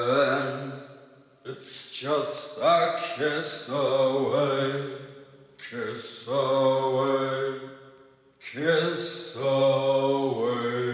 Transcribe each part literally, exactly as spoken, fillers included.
And it's just a kiss away, kiss away, kiss away.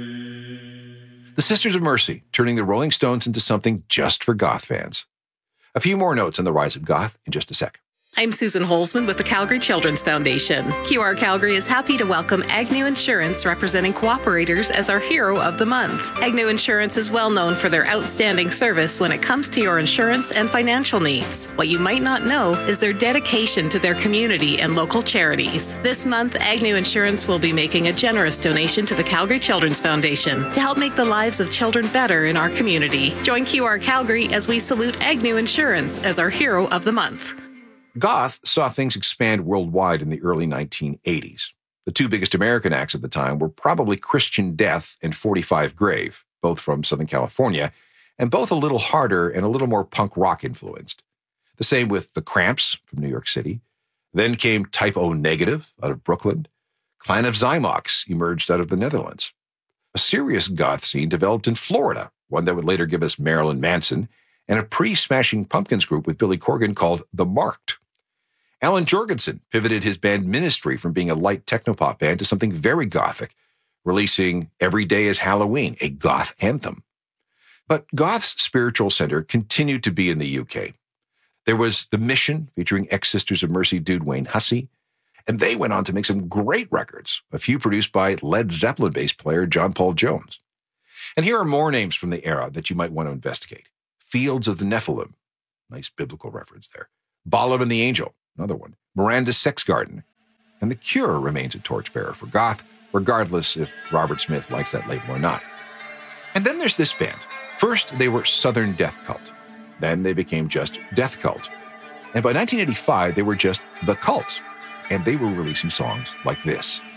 The Sisters of Mercy, turning the Rolling Stones into something just for goth fans. A few more notes on the rise of goth in just a sec. I'm Susan Holzman with the Calgary Children's Foundation. Q R Calgary is happy to welcome Agnew Insurance, representing cooperators, as our hero of the month. Agnew Insurance is well known for their outstanding service when it comes to your insurance and financial needs. What you might not know is their dedication to their community and local charities. This month, Agnew Insurance will be making a generous donation to the Calgary Children's Foundation to help make the lives of children better in our community. Join Q R Calgary as we salute Agnew Insurance as our hero of the month. Goth saw things expand worldwide in the early nineteen eighties. The two biggest American acts at the time were probably Christian Death and forty-five Grave, both from Southern California, and both a little harder and a little more punk rock influenced. The same with The Cramps from New York City. Then came Type O Negative out of Brooklyn. Clan of Zymox emerged out of the Netherlands. A serious goth scene developed in Florida, one that would later give us Marilyn Manson, and a pre-Smashing Pumpkins group with Billy Corgan called The Marked. Alan Jorgensen pivoted his band Ministry from being a light technopop band to something very gothic, releasing Every Day is Halloween, a goth anthem. But goth's spiritual center continued to be in the U K. There was The Mission, featuring ex-Sisters of Mercy dude Wayne Hussey, and they went on to make some great records, a few produced by Led Zeppelin bass player John Paul Jones. And here are more names from the era that you might want to investigate. Fields of the Nephilim, nice biblical reference there. Balaam and the Angel, another one. Miranda's Sex Garden. And The Cure remains a torchbearer for goth, regardless if Robert Smith likes that label or not. And then there's this band. First, they were Southern Death Cult. Then they became just Death Cult. And by nineteen eighty-five, they were just The Cult. And they were releasing songs like this.